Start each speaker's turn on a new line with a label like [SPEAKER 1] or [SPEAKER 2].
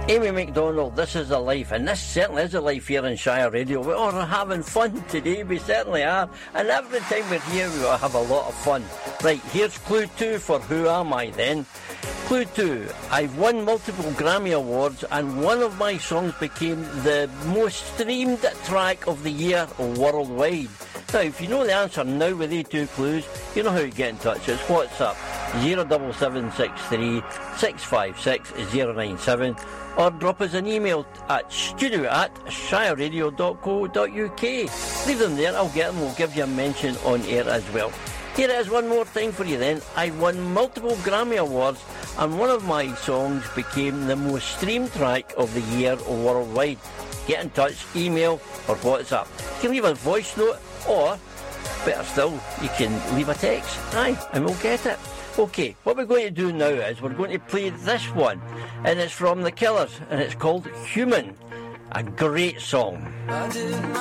[SPEAKER 1] Amy MacDonald, this is a life, and this certainly is a life here in Shire Radio. We are having fun today, we certainly are, and every time we're here we have a lot of fun. Right, here's clue 2 for Who Am I then. Clue 2, I've won multiple Grammy Awards and one of my songs became the most streamed track of the year worldwide. Now, if you know the answer now with these 2 clues, you know how to get in touch. It's WhatsApp 07763 656 097 or drop us an email at studio@shireradio.co.uk. Leave them there, I'll get them, we'll give you a mention on air as well. Here it is one more time for you then. I won multiple Grammy Awards and one of my songs became the most streamed track of the year worldwide. Get in touch, email or WhatsApp. You can leave a voice note or, better still, you can leave a text. Aye, and we'll get it. OK, what we're going to do now is we're going to play this one, and it's from The Killers, and it's called Human. A great song.